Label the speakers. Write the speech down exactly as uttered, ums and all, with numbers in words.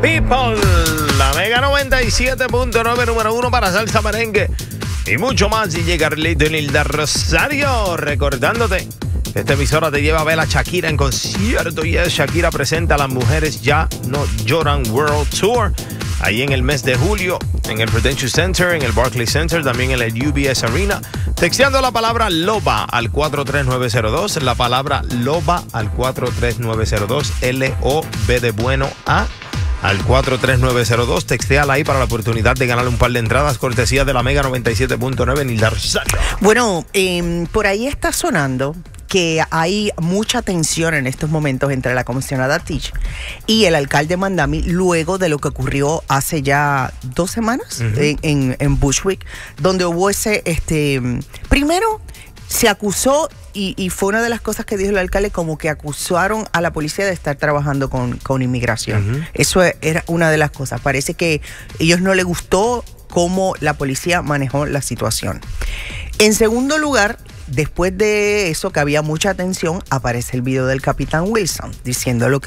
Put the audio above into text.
Speaker 1: People, la Mega noventa y siete punto nueve, número uno para salsa, merengue y mucho más. Y llega Carlito y Nilda Rosario recordándote. Esta emisora te lleva a ver a Shakira en concierto y es Shakira presenta a Las Mujeres Ya No Lloran World Tour. Ahí en el mes de julio, en el Prudential Center, en el Barclays Center, también en el U B S Arena. Texteando la palabra Loba al cuatro tres nueve cero dos, la palabra Loba al cuatro tres nueve cero dos, L O B de bueno A. Al cuatro tres nueve cero dos, textéala ahí para la oportunidad de ganar un par de entradas, cortesía de la Mega noventa y siete punto nueve, Nilda Rosario.
Speaker 2: Bueno, eh, por ahí está sonando que hay mucha tensión en estos momentos entre la comisionada Tish y el alcalde Mandami luego de lo que ocurrió hace ya dos semanas uh-huh. en, en, en Bushwick, donde hubo ese, este, primero se acusó y, y fue una de las cosas que dijo el alcalde, como que acusaron a la policía de estar trabajando con, con inmigración. Uh-huh. Eso era una de las cosas. Parece que a ellos no les gustó cómo la policía manejó la situación. En segundo lugar, después de eso, que había mucha tensión, aparece el video del capitán Wilson diciendo lo que